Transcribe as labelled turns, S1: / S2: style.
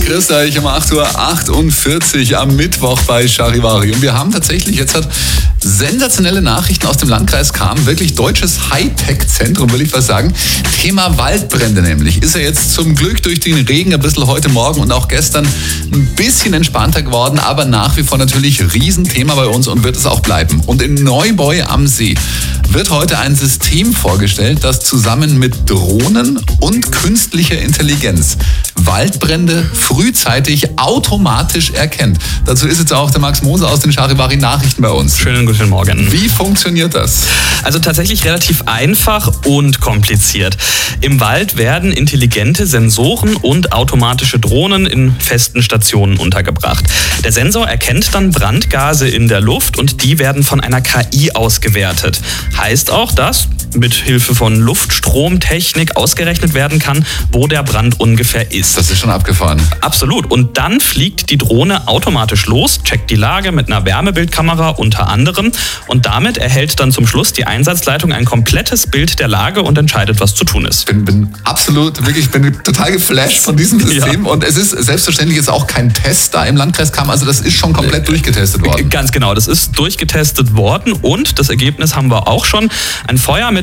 S1: Grüß euch um 8:48 Uhr am Mittwoch bei Charivari. Und wir haben tatsächlich jetzt sensationelle Nachrichten aus dem Landkreis Cham. Wirklich deutsches Hightech-Zentrum, will ich was sagen. Thema Waldbrände nämlich. Ist ja jetzt zum Glück durch den Regen ein bisschen heute Morgen und auch gestern ein bisschen entspannter geworden, aber nach wie vor natürlich Riesenthema bei uns und wird es auch bleiben. Und in Neubeu am See wird heute ein System vorgestellt, das zusammen mit Drohnen und künstlicher Intelligenz Waldbrände frühzeitig automatisch erkennt. Dazu ist jetzt auch der Max Moser aus den Charivari Nachrichten bei uns.
S2: Schönen guten Morgen.
S1: Wie funktioniert das?
S2: Also tatsächlich relativ einfach und kompliziert. Im Wald werden intelligente Sensoren und automatische Drohnen in festen Stationen untergebracht. Der Sensor erkennt dann Brandgase in der Luft und die werden von einer KI ausgewertet. Heißt auch, dass mit Hilfe von Luftstromtechnik ausgerechnet werden kann, wo der Brand ungefähr ist.
S1: Das ist schon abgefahren.
S2: Absolut. Und dann fliegt die Drohne automatisch los, checkt die Lage mit einer Wärmebildkamera unter anderem und damit erhält dann zum Schluss die Einsatzleitung ein komplettes Bild der Lage und entscheidet, was zu tun ist.
S1: Bin total geflasht von diesem System. Ja. Und es ist selbstverständlich jetzt auch kein Test da im Landkreis Cham, also das ist schon komplett durchgetestet worden.
S2: Ganz genau, das ist durchgetestet worden und das Ergebnis haben wir auch schon. Ein Feuer mit